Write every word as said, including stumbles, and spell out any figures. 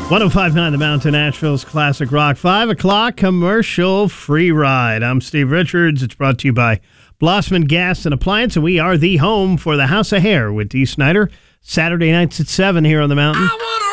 one oh five point nine The Mountain, Nashville's classic rock. five o'clock commercial free ride. I'm Steve Richards. It's brought to you by Blossman Gas and Appliance, and we are the home for the House of Hair with Dee Snider. Saturday nights at seven here on The Mountain.